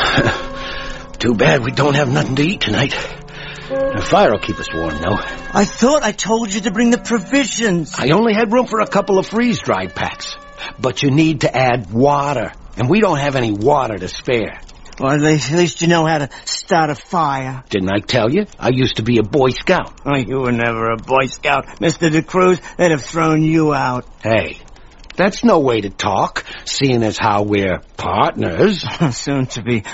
Too bad we don't have nothing to eat tonight. The fire will keep us warm, though. I thought I told you to bring the provisions. I only had room for a couple of freeze-dried packs. But you need to add water, and we don't have any water to spare. Well, at least you know how to start a fire. Didn't I tell you? I used to be a Boy Scout. Oh, you were never a Boy Scout, Mr. De Cruz. They'd have thrown you out. Hey, that's no way to talk, seeing as how we're partners. Soon to be